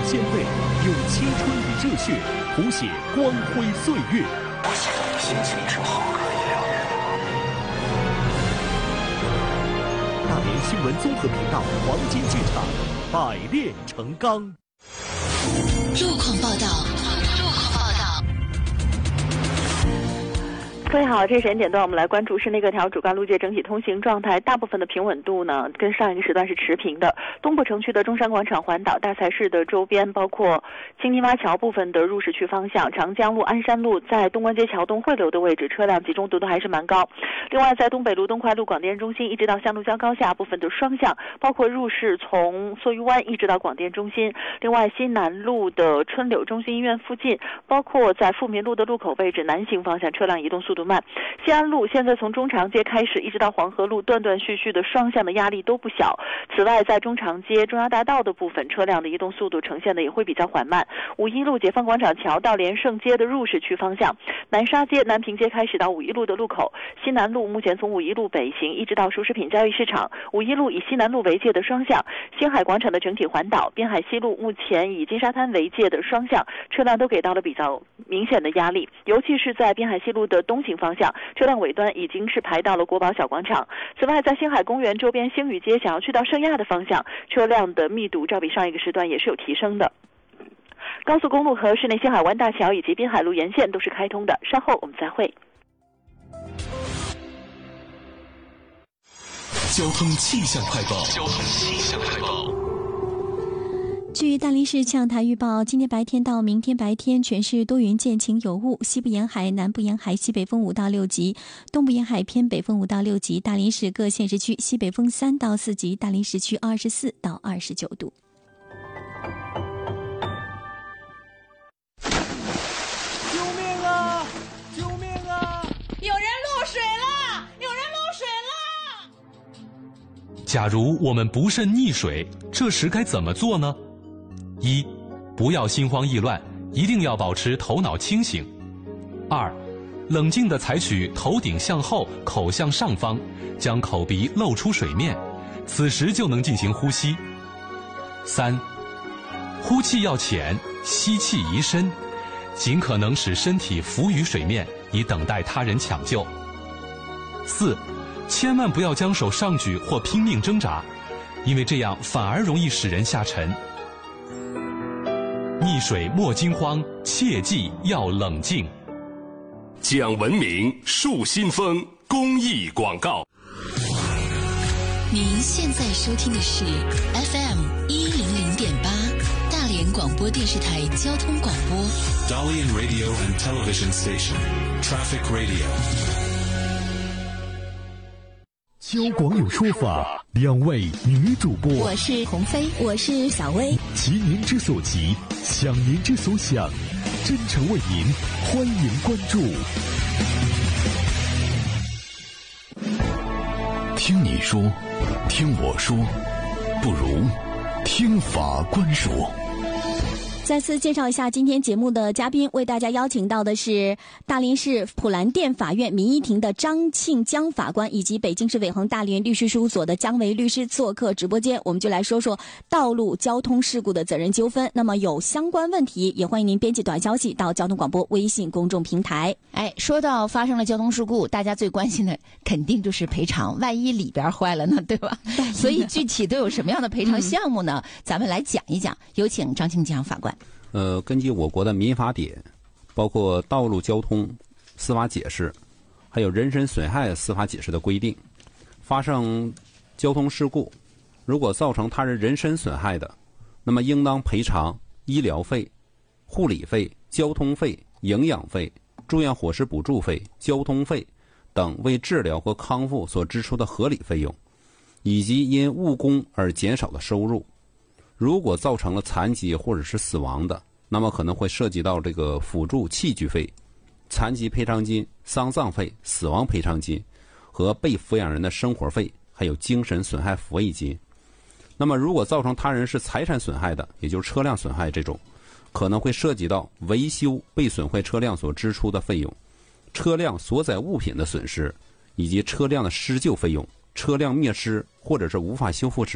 先辈，用青春与热血谱写光辉岁月。 我写的心情是好可以了。 大连新闻综合频道黄金剧场，百炼成钢。 路况报道。 各位好，这是点点段，我们来关注市内各条主干路界整体通行状态。大部分的平稳度呢，跟上一个时段是持平的。东部城区的中山广场环岛、大菜市的周边，包括青泥洼桥部分的入市区方向，长江路、鞍山路在东关街桥东汇流的位置，车辆集中度都还是蛮高。另外，在东北路、东快路、广电中心一直到向路交高下部分的双向，包括入市从梭鱼湾一直到广电中心。另外，西南路的春柳中心医院附近，包括在富民路的路口位置，南行方向车辆移动速度慢。西安路现在从中长街开始一直到黄河路断断续续的双向的压力都不小。此外，在中长街、中央大道的部分，车辆的移动速度呈现的也会比较缓慢。五一路解放广场桥到连胜街的入市区方向，南沙街、南平街开始到五一路的路口，西南路目前从五一路北行一直到熟食品交易市场，五一路以西南路为界的双向，星海广场的整体环岛，滨海西路目前以金沙滩为界的双向，车辆都给到了比较明显的压力，尤其是在滨海西路的东行方向，车辆尾端已经是排到了国宝小广场。此外，在星海公园周边星宇街想要去到圣亚的方向，车辆的密度照比上一个时段也是有提升的。高速公路和市内星海湾大桥以及滨海路沿线都是开通的，稍后我们再会。 交通气象快报。 据大连市气象台预报，今天白天到明天白天全市多云见晴有雾，西部沿海、南部沿海西北风5到6级，东部沿海偏北风5到6级。大连市各县市区西北风3到4级，大连市区24到29度。 救命啊！救命啊！ 有人落水了！有人落水了！ 假如我们不慎溺水，这时该怎么做呢？一，不要心慌意乱，一定要保持头脑清醒。二，冷静地采取头顶向后、口向上方，将口鼻露出水面，此时就能进行呼吸。三，呼气要浅，吸气宜深，尽可能使身体浮于水面，以等待他人抢救。四，千万不要将手上举或拼命挣扎，因为这样反而容易使人下沉。溺水莫惊慌，切记要冷静。 讲文明树新风公益广告。 您现在收听的是 FM100.8 大连广播电视台交通广播。 Dalian Radio and Television Station, Traffic Radio。 交广有说法，两位女主播， 我是鸿飞，我是小薇。 急您之所急，想您之所想，真诚为您，欢迎关注。听你说，听我说，不如听法官说。 再次介绍一下今天节目的嘉宾，为大家邀请到的是大连市普兰店法院民一庭的张庆江法官，以及北京市伟恒大连律师事务所的姜维律师做客直播间。我们就来说说道路交通事故的责任纠纷。那么有相关问题，也欢迎您编辑短消息到交通广播微信公众平台。 说到发生了交通事故，大家最关心的肯定就是赔偿，万一里边坏了呢，对吧？所以具体都有什么样的赔偿项目呢？咱们来讲一讲。有请张庆江法官。 根据我国的民法典，包括道路交通司法解释，还有人身损害司法解释的规定，发生交通事故，如果造成他人人身损害的，那么应当赔偿医疗费、护理费、交通费、营养费、住院伙食补助费、交通费等为治疗或康复所支出的合理费用，以及因误工而减少的收入。如果造成了残疾或者是死亡的，那么可能会涉及到这个辅助器具费、残疾赔偿金、丧葬费、死亡赔偿金和被抚养人的生活费，还有精神损害抚慰金。那么如果造成他人是财产损害的，也就是车辆损害这种，可能会涉及到维修被损坏车辆所支出的费用、车辆所载物品的损失，以及车辆的施救费用、车辆灭失或者是无法修复